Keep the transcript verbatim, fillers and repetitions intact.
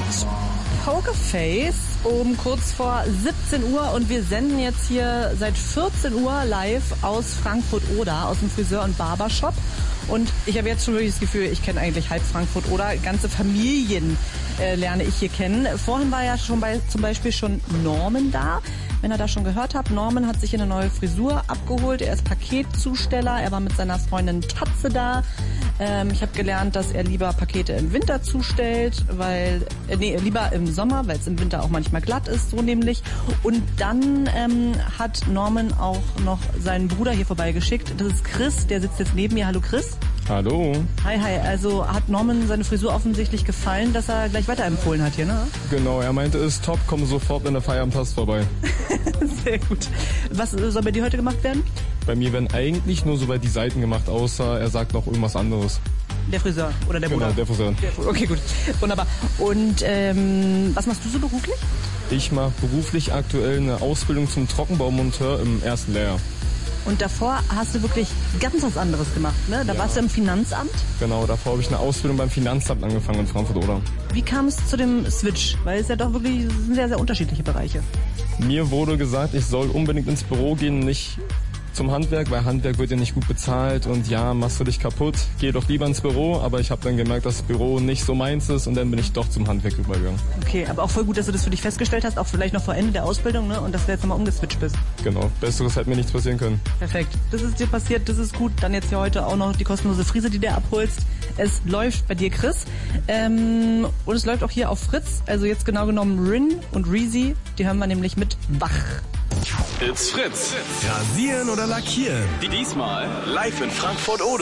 Pokerface um kurz vor siebzehn Uhr und wir senden jetzt hier seit vierzehn Uhr live aus Frankfurt-Oder, aus dem Friseur- und Barbershop. Und ich habe jetzt schon wirklich das Gefühl, ich kenne eigentlich halb Frankfurt-Oder. Ganze Familien äh, lerne ich hier kennen. Vorhin war ja schon bei zum Beispiel schon Norman da. Wenn ihr das schon gehört habt, Norman hat sich eine neue Frisur abgeholt. Er ist Paketzusteller. Er war mit seiner Freundin Tatze da. Ähm, ich habe gelernt, dass er lieber Pakete im Winter zustellt, weil äh, nee, lieber im Sommer, weil es im Winter auch manchmal glatt ist, so nämlich. Und dann ähm, hat Norman auch noch seinen Bruder hier vorbeigeschickt. Das ist Chris, der sitzt jetzt neben mir. Hallo Chris. Hallo. Hi, hi. Also hat Norman seine Frisur offensichtlich gefallen, dass er gleich weiterempfohlen hat hier, ne? Genau, er meinte, es ist top, komm sofort, wenn der Feierabend hast, vorbei. Sehr gut. Was soll bei dir heute gemacht werden? Bei mir werden eigentlich nur soweit die Seiten gemacht, außer er sagt noch irgendwas anderes. Der Friseur oder der Bruder? Genau, der Friseur. Der, okay, gut. Wunderbar. Und ähm, was machst du so beruflich? Ich mache beruflich aktuell eine Ausbildung zum Trockenbaumonteur im ersten Lehrjahr. Und davor hast du wirklich ganz was anderes gemacht, ne? Da ja. warst du im Finanzamt? Genau, davor habe ich eine Ausbildung beim Finanzamt angefangen in Frankfurt-Oder. Wie kam es zu dem Switch? Weil es ja doch wirklich es sind sehr, sehr unterschiedliche Bereiche. Mir wurde gesagt, ich soll unbedingt ins Büro gehen, nicht zum Handwerk, weil Handwerk wird ja nicht gut bezahlt und ja, machst du dich kaputt, geh doch lieber ins Büro, aber ich habe dann gemerkt, dass das Büro nicht so meins ist und dann bin ich doch zum Handwerk übergegangen. Okay, aber auch voll gut, dass du das für dich festgestellt hast, auch vielleicht noch vor Ende der Ausbildung, ne? Und dass du jetzt nochmal umgeswitcht bist. Genau, Besseres hätte mir nichts passieren können. Perfekt, das ist dir passiert, das ist gut. Dann jetzt hier heute auch noch die kostenlose Frise, die du abholst. Es läuft bei dir, Chris. Ähm, und es läuft auch hier auf Fritz, also jetzt genau genommen Rin und Reezy, die hören wir nämlich mit Wach. It's Fritz. Rasieren oder lackieren? Diesmal live in Frankfurt-Oder.